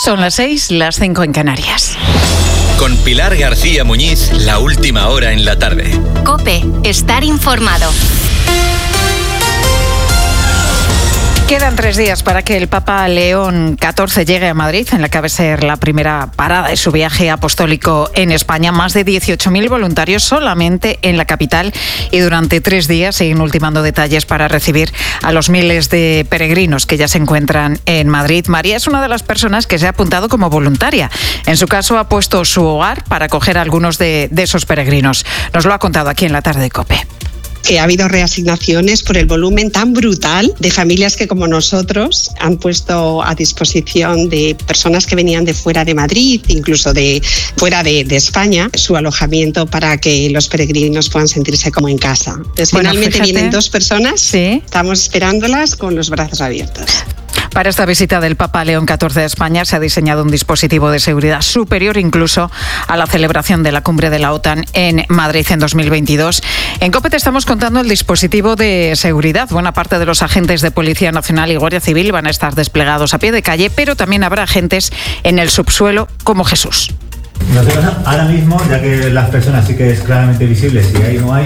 Son las 6, las 5 en Canarias. Con Pilar García Muñiz, la última hora en la tarde. COPE, estar informado. Quedan 3 días para que el Papa León XIV llegue a Madrid, en la que va a ser la primera parada de su viaje apostólico en España. Más de 18.000 voluntarios solamente en la capital, y durante 3 días siguen ultimando detalles para recibir a los miles de peregrinos que ya se encuentran en Madrid. María es una de las personas que se ha apuntado como voluntaria. En su caso, ha puesto su hogar para acoger a algunos de esos peregrinos. Nos lo ha contado aquí en la tarde de COPE. Que ha habido reasignaciones por el volumen tan brutal de familias que, como nosotros, han puesto a disposición de personas que venían de fuera de Madrid, incluso de fuera de España, su alojamiento para que los peregrinos puedan sentirse como en casa. Entonces, finalmente vienen 2 personas, ¿sí? Estamos esperándolas con los brazos abiertos. Para esta visita del Papa León XIV a España se ha diseñado un dispositivo de seguridad superior incluso a la celebración de la cumbre de la OTAN en Madrid en 2022. En COPE te estamos contando el dispositivo de seguridad. Buena parte de los agentes de Policía Nacional y Guardia Civil van a estar desplegados a pie de calle, pero también habrá agentes en el subsuelo como Jesús. Nosotros ahora mismo, ya que las personas sí que es claramente visible, si ahí no hay,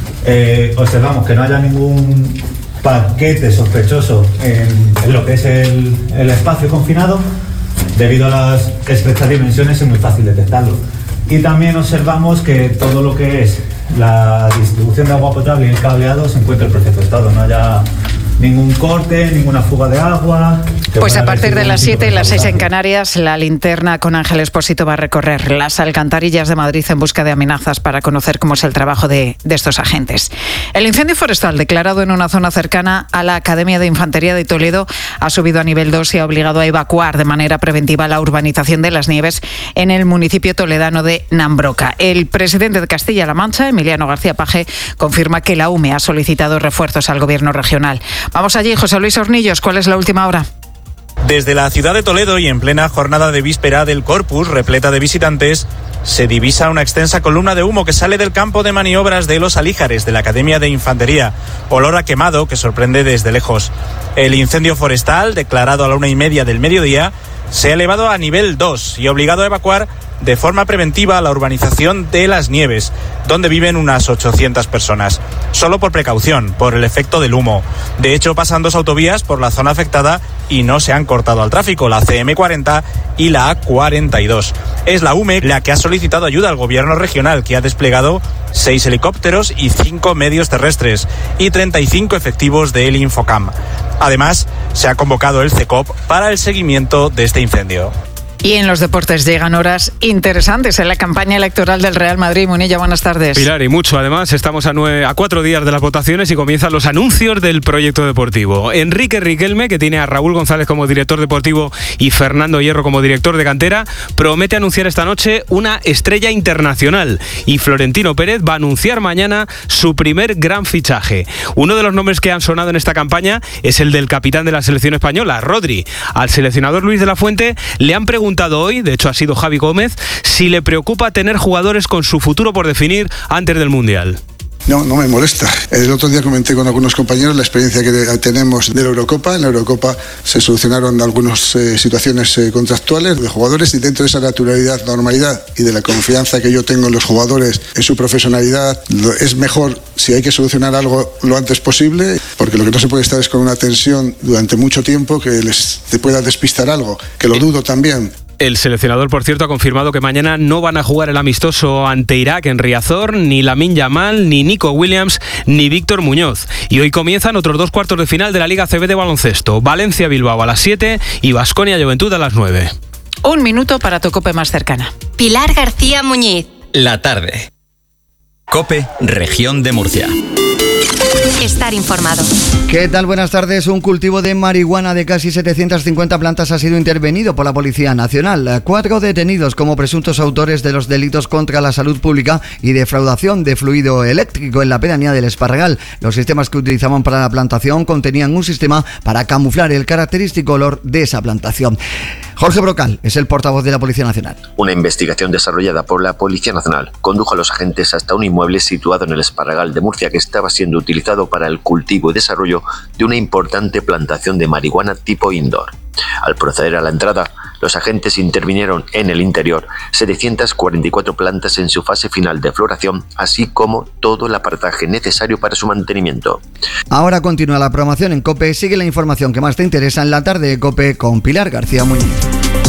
observamos que no haya ningún paquete sospechoso en lo que es el espacio confinado. Debido a las estrechas dimensiones es muy fácil detectarlo. Y también observamos que todo lo que es la distribución de agua potable y el cableado se encuentra en perfecto estado, no haya ningún corte, ninguna fuga de agua. Pues a partir de las 7 y las 6 en Canarias, la linterna con Ángel Expósito va a recorrer las alcantarillas de Madrid en busca de amenazas para conocer cómo es el trabajo de estos agentes. El incendio forestal declarado en una zona cercana a la Academia de Infantería de Toledo ha subido a nivel 2 y ha obligado a evacuar de manera preventiva la urbanización de Las Nieves en el municipio toledano de Nambroca. El presidente de Castilla-La Mancha, Emiliano García Paje, confirma que la UME ha solicitado refuerzos al gobierno regional. Vamos allí, José Luis Hornillos, ¿cuál es la última hora? Desde la ciudad de Toledo y en plena jornada de víspera del Corpus, repleta de visitantes, se divisa una extensa columna de humo que sale del campo de maniobras de Los Alíjares de la Academia de Infantería. Olor a quemado que sorprende desde lejos. El incendio forestal, declarado a la 1:30 del mediodía, se ha elevado a nivel 2 y obligado a evacuar de forma preventiva a la urbanización de Las Nieves, donde viven unas 800 personas. Solo por precaución, por el efecto del humo. De hecho, pasan 2 autovías por la zona afectada y no se han cortado al tráfico, la CM40 y la A42. Es la UME la que ha solicitado ayuda al gobierno regional, que ha desplegado 6 helicópteros y 5 medios terrestres y 35 efectivos del Infocam. Además, se ha convocado el CECOP para el seguimiento de este incendio. Y en los deportes llegan horas interesantes en la campaña electoral del Real Madrid. Munilla, buenas tardes. Pilar, y mucho. Además, estamos a 4 días de las votaciones y comienzan los anuncios del proyecto deportivo. Enrique Riquelme, que tiene a Raúl González como director deportivo y Fernando Hierro como director de cantera, promete anunciar esta noche una estrella internacional. Y Florentino Pérez va a anunciar mañana su primer gran fichaje. Uno de los nombres que han sonado en esta campaña es el del capitán de la selección española, Rodri. Al seleccionador Luis de la Fuente le han preguntado hoy, de hecho ha sido Javi Gómez, si le preocupa tener jugadores con su futuro por definir antes del Mundial. No me molesta. El otro día comenté con algunos compañeros la experiencia que tenemos de la Eurocopa. En la Eurocopa se solucionaron algunas situaciones contractuales de jugadores, y dentro de esa naturalidad, normalidad y de la confianza que yo tengo en los jugadores, en su profesionalidad, es mejor, si hay que solucionar algo, lo antes posible, porque lo que no se puede estar es con una tensión durante mucho tiempo que te pueda despistar algo, que lo dudo también. El seleccionador, por cierto, ha confirmado que mañana no van a jugar el amistoso ante Irak en Riazor, ni Lamine Yamal, ni Nico Williams, ni Víctor Muñoz. Y hoy comienzan otros 2 cuartos de final de la Liga CB de baloncesto. Valencia-Bilbao a las 7 y Baskonia-Juventud a las 9. 1 minuto para tu COPE más cercana. Pilar García Muñiz. La tarde. COPE, Región de Murcia. Estar informado. ¿Qué tal? Buenas tardes. Un cultivo de marihuana de casi 750 plantas ha sido intervenido por la Policía Nacional. 4 detenidos como presuntos autores de los delitos contra la salud pública y defraudación de fluido eléctrico en la pedanía del Esparragal. Los sistemas que utilizaban para la plantación contenían un sistema para camuflar el característico olor de esa plantación. Jorge Brocal es el portavoz de la Policía Nacional. Una investigación desarrollada por la Policía Nacional condujo a los agentes hasta un inmueble situado en el Esparragal de Murcia que estaba siendo utilizado para el cultivo y desarrollo de una importante plantación de marihuana tipo indoor. Al proceder a la entrada, Los agentes intervinieron en el interior 744 plantas en su fase final de floración, así como todo el aparataje necesario para su mantenimiento. Ahora continúa la programación en COPE. Sigue la información que más te interesa en la tarde de COPE con Pilar García Muñiz.